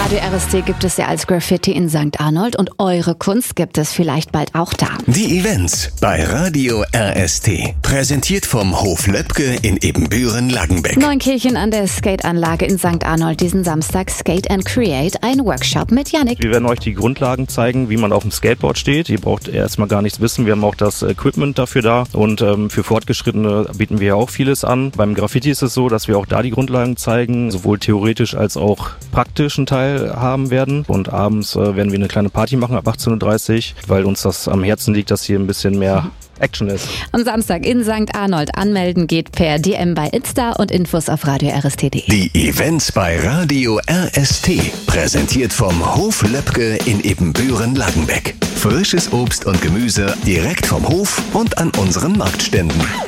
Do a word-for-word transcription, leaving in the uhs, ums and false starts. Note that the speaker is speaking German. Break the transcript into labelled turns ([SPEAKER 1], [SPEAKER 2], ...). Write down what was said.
[SPEAKER 1] Radio R S T gibt es ja als Graffiti in Sankt Arnold und eure Kunst gibt es vielleicht bald auch da.
[SPEAKER 2] Die Events bei Radio R S T. Präsentiert vom Hof Löbke in Ebenbüren-Langenbeck.
[SPEAKER 1] Neunkirchen an der Skateanlage in Sankt Arnold diesen Samstag Skate and Create, ein Workshop mit Yannick.
[SPEAKER 3] Wir werden euch die Grundlagen zeigen, wie man auf dem Skateboard steht. Ihr braucht erstmal gar nichts wissen. Wir haben auch das Equipment dafür da und ähm, für Fortgeschrittene bieten wir ja auch vieles an. Beim Graffiti ist es so, dass wir auch da die Grundlagen zeigen, sowohl theoretisch als auch praktisch einen Teil haben werden. Und abends äh, werden wir eine kleine Party machen ab achtzehn Uhr dreißig, weil uns das am Herzen liegt, dass hier ein bisschen mehr Action ist.
[SPEAKER 1] Am Samstag in Sankt Arnold. Anmelden geht per D M bei Insta und Infos auf radio r s t punkt d e.
[SPEAKER 2] Die Events bei Radio R S T. Präsentiert vom Hof Löbke in Ebenbüren-Langenbeck. Frisches Obst und Gemüse direkt vom Hof und an unseren Marktständen.